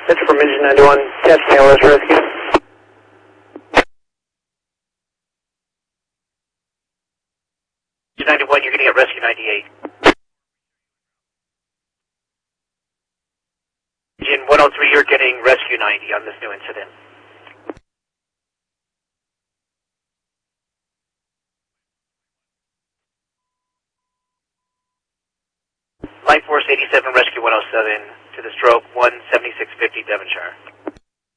It's from Engine 91, catch Taylor's rescue. Engine 91, you're going to get rescue 98. Engine 103, you're getting rescue 90 on this new incident. Light Force 87, rescue 107 to the stroke 17650 Devonshire.